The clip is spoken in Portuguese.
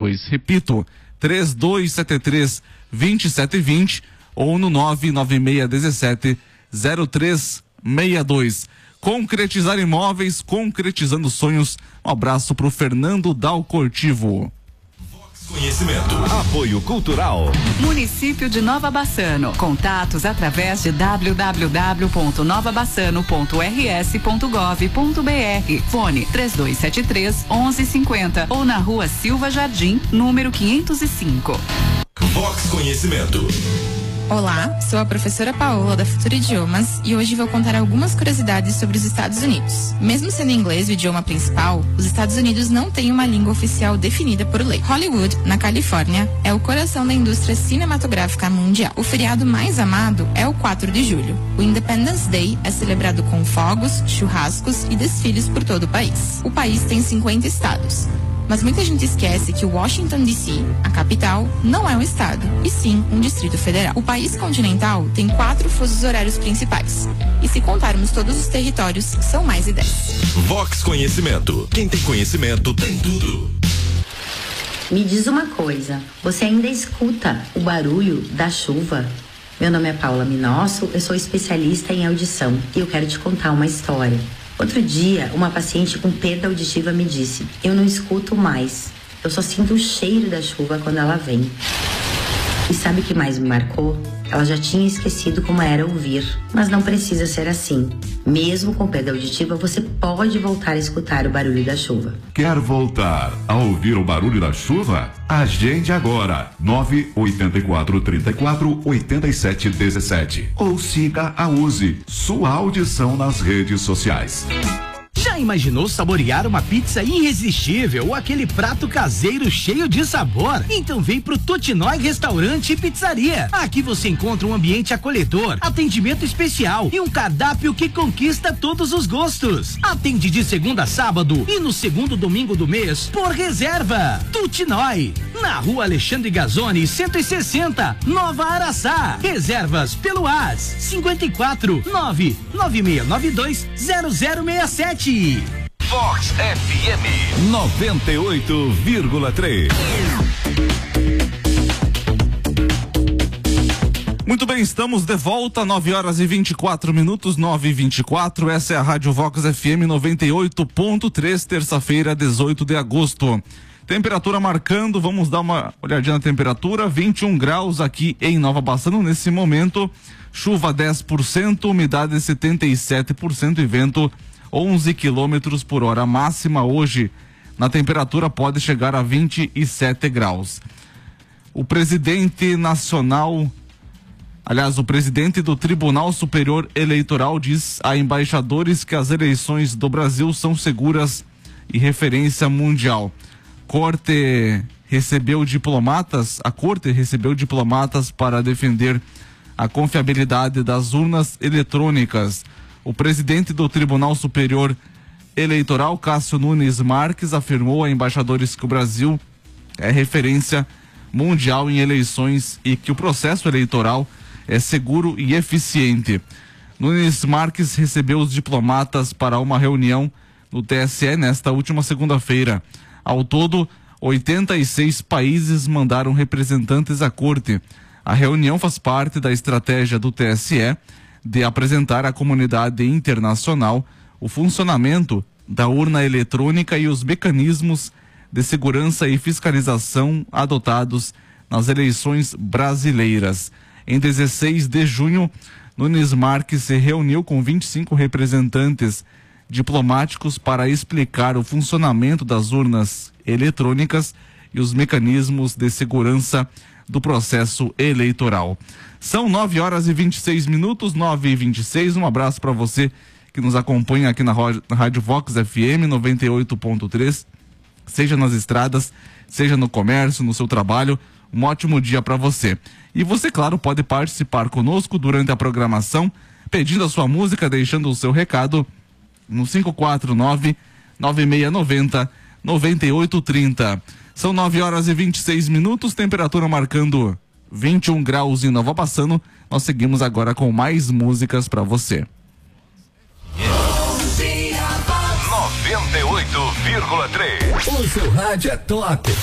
3262. Repito, 3273-2720 ou no 99617-0362. Concretizar imóveis, concretizando sonhos. Um abraço pro Fernando Dalcortivo. Conhecimento. Apoio Cultural. Município de Nova Bassano. Contatos através de www.novabassano.rs.gov.br. Fone 3273-1150 ou na Rua Silva Jardim, número 505. Vox Conhecimento. Olá, sou a professora Paola da Futuro Idiomas e hoje vou contar algumas curiosidades sobre os Estados Unidos. Mesmo sendo inglês o idioma principal, os Estados Unidos não têm uma língua oficial definida por lei. Hollywood, na Califórnia, é o coração da indústria cinematográfica mundial. O feriado mais amado é o 4 de julho. O Independence Day é celebrado com fogos, churrascos e desfiles por todo o país. O país tem 50 estados. Mas muita gente esquece que Washington, D.C., a capital, não é um estado, e sim um distrito federal. O país continental tem 4 fusos horários principais. E se contarmos todos os territórios, são mais de 10. Vox Conhecimento. Quem tem conhecimento tem tudo. Me diz uma coisa, você ainda escuta o barulho da chuva? Meu nome é Paula Minosso, eu sou especialista em audição e eu quero te contar uma história. Outro dia, uma paciente com perda auditiva me disse: eu não escuto mais, eu só sinto o cheiro da chuva quando ela vem. E sabe o que mais me marcou? Ela já tinha esquecido como era ouvir, mas não precisa ser assim. Mesmo com perda auditiva, você pode voltar a escutar o barulho da chuva. Quer voltar a ouvir o barulho da chuva? Agende agora, 984-34-8717. Ou siga a Uzi, sua audição nas redes sociais. Já imaginou saborear uma pizza irresistível ou aquele prato caseiro cheio de sabor? Então vem pro Totinói Restaurante e Pizzaria. Aqui você encontra um ambiente acolhedor, atendimento especial e um cardápio que conquista todos os gostos. Atende de segunda a sábado e no segundo domingo do mês por reserva. Totinói, na Rua Alexandre Gazzoni, 160, Nova Araçá. Reservas pelo AS 54 99692 0067. Vox FM 98,3. Muito bem, estamos de volta, 9h24, 9h24. Essa é a Rádio Vox FM 98.3, terça-feira, 18 de agosto. Temperatura marcando, vamos dar uma olhadinha na temperatura, 21 graus aqui em Nova Bassano nesse momento. Chuva 10%, umidade 77% e vento 11 quilômetros por hora. A máxima hoje na temperatura pode chegar a 27 graus. O presidente do Tribunal Superior Eleitoral diz a embaixadores que as eleições do Brasil são seguras e referência mundial. A corte recebeu diplomatas para defender a confiabilidade das urnas eletrônicas. O presidente do Tribunal Superior Eleitoral, Cássio Nunes Marques, afirmou a embaixadores que o Brasil é referência mundial em eleições e que o processo eleitoral é seguro e eficiente. Nunes Marques recebeu os diplomatas para uma reunião no TSE nesta última segunda-feira. Ao todo, 86 países mandaram representantes à corte. A reunião faz parte da estratégia do TSE de apresentar à comunidade internacional o funcionamento da urna eletrônica e os mecanismos de segurança e fiscalização adotados nas eleições brasileiras. Em 16 de junho, Nunes Marques se reuniu com 25 representantes diplomáticos para explicar o funcionamento das urnas eletrônicas e os mecanismos de segurança do processo eleitoral. São 9h26, 9h26. Um abraço para você que nos acompanha aqui na Rádio Vox FM 98.3, seja nas estradas, seja no comércio, no seu trabalho. Um ótimo dia para você. E você, claro, pode participar conosco durante a programação, pedindo a sua música, deixando o seu recado no 549-9690-9830. São 9h26, temperatura marcando 21 graus em Nova Bassano. Nós seguimos agora com mais músicas para você. 98,3. O seu rádio é top.